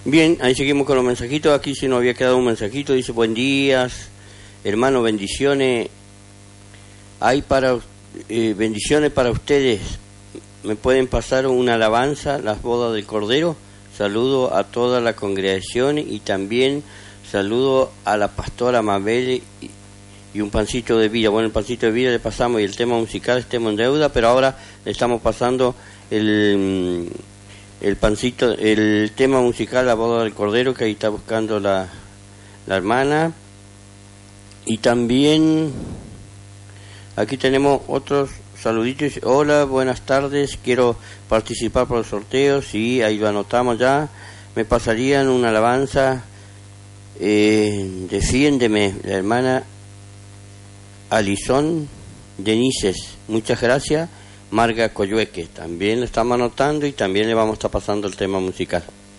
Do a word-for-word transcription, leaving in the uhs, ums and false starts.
Bien, ahí seguimos con los mensajitos. Aquí se nos había quedado un mensajito. Dice, buen días, hermano, bendiciones. Hay para eh, bendiciones para ustedes. ¿Me pueden pasar una alabanza, las bodas del Cordero? Saludo a toda la congregación y también saludo a la pastora Mabel y, y un pancito de vida. Bueno, el pancito de vida le pasamos y el tema musical estemos en deuda, pero ahora le estamos pasando el... el pancito, el tema musical, la boda del Cordero, que ahí está buscando la, la hermana. Y también aquí tenemos otros saluditos. Hola, buenas tardes, quiero participar por el sorteo. Sí, ahí lo anotamos ya. Me pasarían una alabanza, eh, defiéndeme, la hermana Alison Denises. Muchas gracias. Marga Coyhueque, también lo estamos anotando y también le vamos a estar pasando el tema musical.